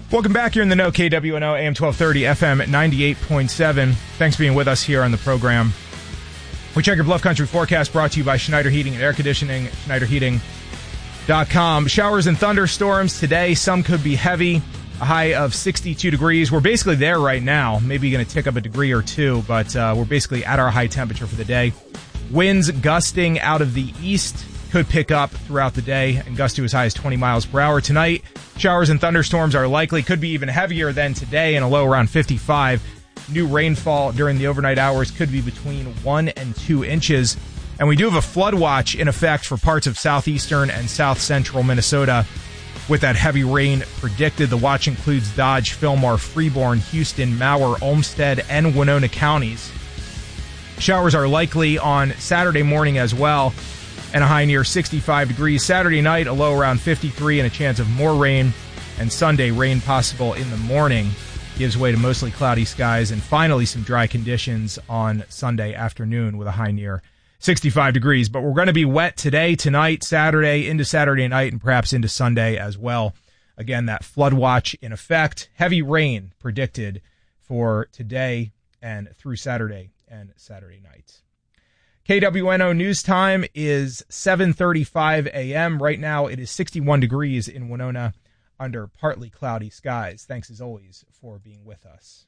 Welcome back. You're in the know, KWNO, AM 1230, FM 98.7. Thanks for being with us here on the program. We check your Bluff Country forecast brought to you by Schneider Heating and Air Conditioning, schneiderheating.com. Showers and thunderstorms today. Some could be heavy. A high of 62 degrees. We're basically there right now. Maybe going to tick up a degree or two, but we're basically at our high temperature for the day. Winds gusting out of the east could pick up throughout the day and gust to as high as 20 miles per hour. Tonight, showers and thunderstorms are likely. Could be even heavier than today and a low around 55. New rainfall during the overnight hours could be between 1 and 2 inches. And we do have a flood watch in effect for parts of southeastern and south central Minnesota with that heavy rain predicted. The watch includes Dodge, Fillmore, Freeborn, Houston, Mower, Olmsted, and Winona counties. Showers are likely on Saturday morning as well, and a high near 65 degrees. Saturday night, a low around 53 and a chance of more rain. And Sunday, rain possible in the morning. Gives way to mostly cloudy skies, and finally some dry conditions on Sunday afternoon with a high near 65 degrees. But we're going to be wet today, tonight, Saturday, into Saturday night, and perhaps into Sunday as well. Again, that flood watch in effect. Heavy rain predicted for today and through Saturday and Saturday night. KWNO news time is 7:35 a.m. Right now it is 61 degrees in Winona under partly cloudy skies. Thanks as always for being with us.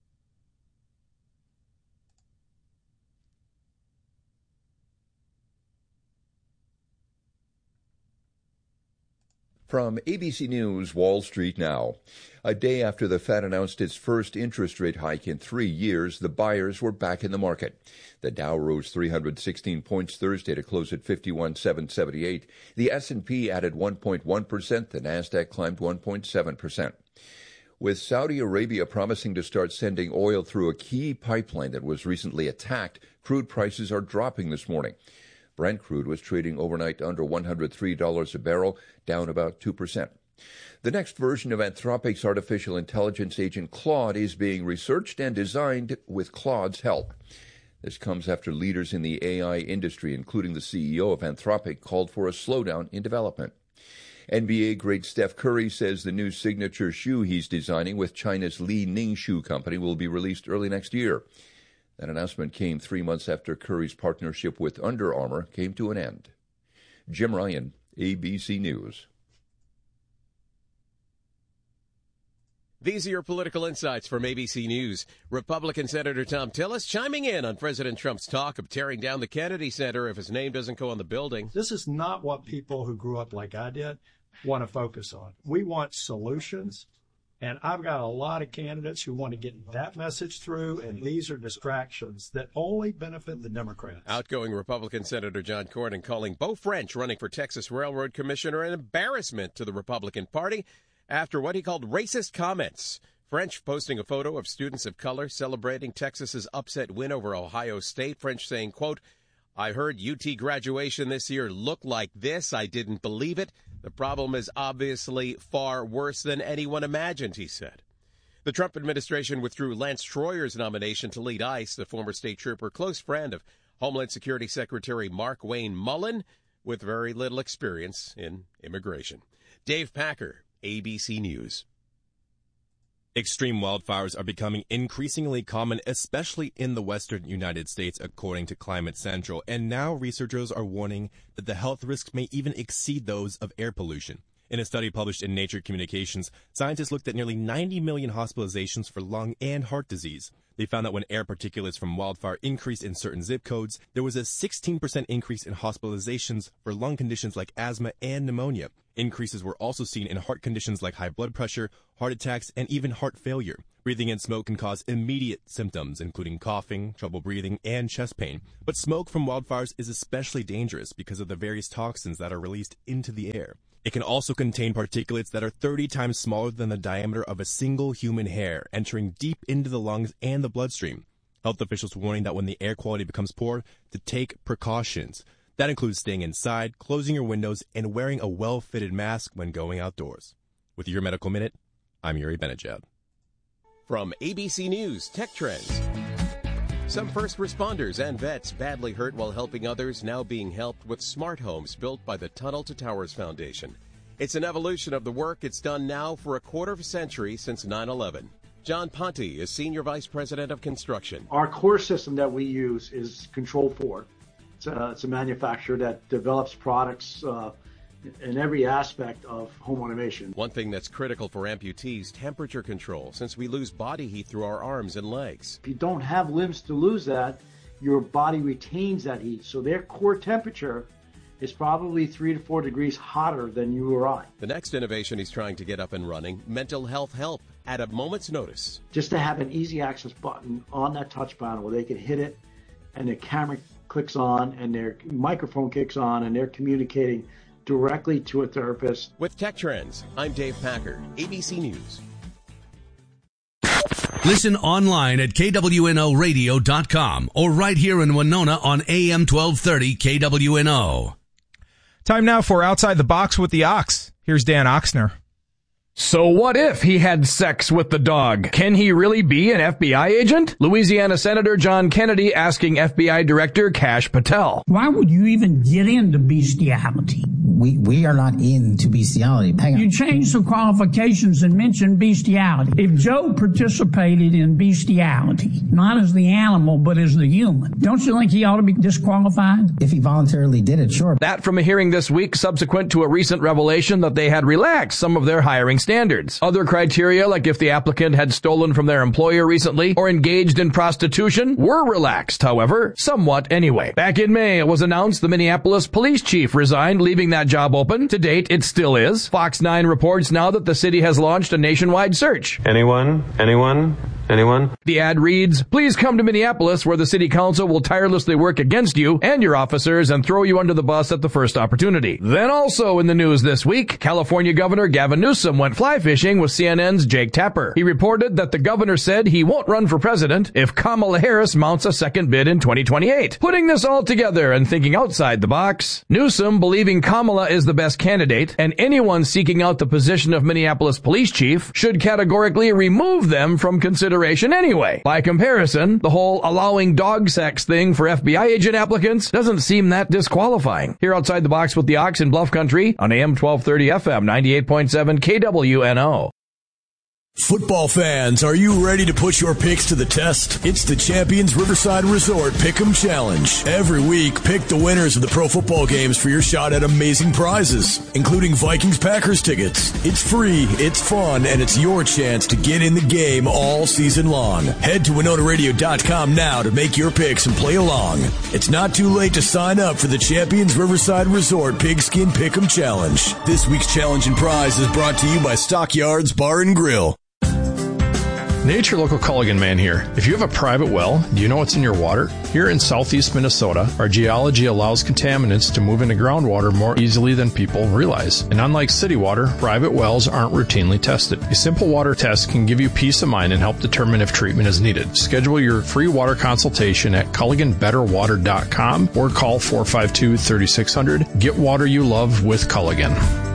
From ABC News, Wall Street Now. A day after the Fed announced its first interest rate hike in 3 years, the buyers were back in the market. The Dow rose 316 points Thursday to close at 51,778. The S&P added 1.1%. The Nasdaq climbed 1.7%. With Saudi Arabia promising to start sending oil through a key pipeline that was recently attacked, crude prices are dropping this morning. Brent crude was trading overnight under $103 a barrel, down about 2%. The next version of Anthropic's artificial intelligence agent Claude is being researched and designed with Claude's help. This comes after leaders in the AI industry, including the CEO of Anthropic, called for a slowdown in development. NBA great Steph Curry says the new signature shoe he's designing with China's Li Ning Shoe Company will be released early next year. That announcement came 3 months after Curry's partnership with Under Armour came to an end. Jim Ryan, ABC News. These are your political insights from ABC News. Republican Senator Thom Tillis chiming in on President Trump's talk of tearing down the Kennedy Center if his name doesn't go on the building. This is not what people who grew up like I did want to focus on. We want solutions. And I've got a lot of candidates who want to get that message through, and these are distractions that only benefit the Democrats. Outgoing Republican Senator John Cornyn calling Beau French running for Texas Railroad Commissioner an embarrassment to the Republican Party after what he called racist comments. French posting a photo of students of color celebrating Texas's upset win over Ohio State. French saying, quote, "I heard UT graduation this year looked like this. I didn't believe it. The problem is obviously far worse than anyone imagined," he said. The Trump administration withdrew Lance Troyer's nomination to lead ICE, the former state trooper, close friend of Homeland Security Secretary Mark Wayne Mullen, with very little experience in immigration. Dave Packer, ABC News. Extreme wildfires are becoming increasingly common, especially in the western United States, according to Climate Central. And now researchers are warning that the health risks may even exceed those of air pollution. In a study published in Nature Communications, scientists looked at nearly 90 million hospitalizations for lung and heart disease. They found that when air particulates from wildfire increased in certain zip codes, there was a 16% increase in hospitalizations for lung conditions like asthma and pneumonia. Increases were also seen in heart conditions like high blood pressure, heart attacks, and even heart failure. Breathing in smoke can cause immediate symptoms, including coughing, trouble breathing, and chest pain. But smoke from wildfires is especially dangerous because of the various toxins that are released into the air. It can also contain particulates that are 30 times smaller than the diameter of a single human hair, entering deep into the lungs and the bloodstream. Health officials warning that when the air quality becomes poor, to take precautions. That includes staying inside, closing your windows, and wearing a well-fitted mask when going outdoors. With your Medical Minute, I'm Yuri Benajad. From ABC News Tech Trends. Some first responders and vets badly hurt while helping others now being helped with smart homes built by the Tunnel to Towers Foundation. It's an evolution of the work it's done now for a quarter of a century since 9/11. John Ponte is Senior Vice President of Construction. Our core system that we use is Control4. It's a manufacturer that develops products in every aspect of home automation. One thing that's critical for amputees, temperature control, since we lose body heat through our arms and legs. If you don't have limbs to lose that, your body retains that heat. So their core temperature is probably 3 to 4 degrees hotter than you or I. The next innovation he's trying to get up and running, mental health help at a moment's notice. Just to have an easy access button on that touch panel where they can hit it and the camera clicks on and their microphone kicks on and they're communicating directly to a therapist. With Tech Trends, I'm Dave Packard, ABC News. Listen online at KWNOradio.com or right here in Winona on AM 1230 KWNO. Time now for Outside the Box with the Ox. Here's Dan Oxner. So what if he had sex with the dog? Can he really be an FBI agent? Louisiana Senator John Kennedy asking FBI Director Kash Patel. Why would you even get into bestiality? We are not into bestiality. Hang on. You changed the qualifications and mentioned bestiality. If Joe participated in bestiality, not as the animal, but as the human, don't you think he ought to be disqualified? If he voluntarily did it, sure. That from a hearing this week subsequent to a recent revelation that they had relaxed some of their hiring standards. Other criteria, like if the applicant had stolen from their employer recently or engaged in prostitution, were relaxed, however, somewhat anyway. Back in May, it was announced the Minneapolis police chief resigned, leaving that job open. To date, it still is. Fox 9 reports now that the city has launched a nationwide search. Anyone? The ad reads, "Please come to Minneapolis where the city council will tirelessly work against you and your officers and throw you under the bus at the first opportunity." Then also in the news this week, California Governor Gavin Newsom went fly fishing with CNN's Jake Tapper. He reported that the governor said he won't run for president if Kamala Harris mounts a second bid in 2028. Putting this all together and thinking outside the box, Newsom believing Kamala is the best candidate and anyone seeking out the position of Minneapolis police chief should categorically remove them from consideration anyway. By comparison, the whole allowing dog sex thing for FBI agent applicants doesn't seem that disqualifying. Here outside the box with the Ox in Bluff Country on AM 1230 FM 98.7 KWNO. Football fans, are you ready to put your picks to the test? It's the Champions Riverside Resort Pick'em Challenge. Every week, pick the winners of the pro football games for your shot at amazing prizes, including Vikings-Packers tickets. It's free, it's fun, and it's your chance to get in the game all season long. Head to WinonaRadio.com now to make your picks and play along. It's not too late to sign up for the Champions Riverside Resort Pigskin Pick'em Challenge. This week's challenge and prize is brought to you by Stockyards Bar and Grill. Nature Local Culligan Man here. If you have a private well, do you know what's in your water? Here in southeast Minnesota, our geology allows contaminants to move into groundwater more easily than people realize. And unlike city water, private wells aren't routinely tested. A simple water test can give you peace of mind and help determine if treatment is needed. Schedule your free water consultation at CulliganBetterWater.com or call 452-3600. Get water you love with Culligan.